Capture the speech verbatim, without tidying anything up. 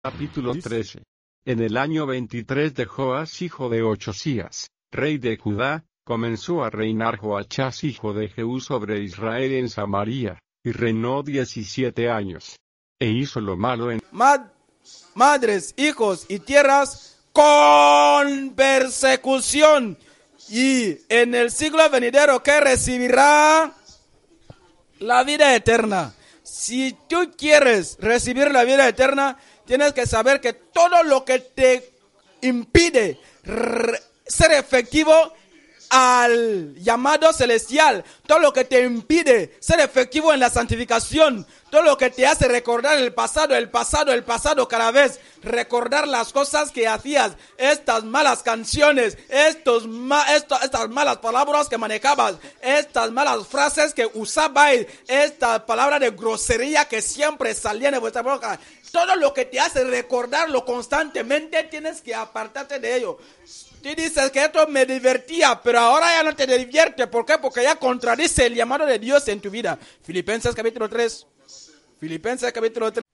Capítulo trece. En el año veintitrés de Joás hijo de Ochosías, rey de Judá, comenzó a reinar Joachás hijo de Jehú sobre Israel en Samaria, y reinó diecisiete años. E hizo lo malo en Mad- madres, hijos y tierras con persecución. Y en el siglo venidero que recibirá la vida eterna. Si tú quieres recibir la vida eterna, tienes que saber que todo lo que te impide re- ser efectivo al llamado celestial, todo lo que te impide ser efectivo en la santificación, todo lo que te hace recordar el pasado, el pasado, el pasado cada vez, recordar las cosas que hacías, estas malas canciones, estos ma- esto- estas malas palabras que manejabas, estas malas frases que usabais, esta palabra de grosería que siempre salía de vuestra boca, todo lo que te hace recordarlo constantemente, tienes que apartarte de ello. Tú dices que esto me divertía, pero ahora ya no te divierte. ¿Por qué? Porque ya contradice el llamado de Dios en tu vida. Filipenses capítulo tres. Filipenses capítulo tres.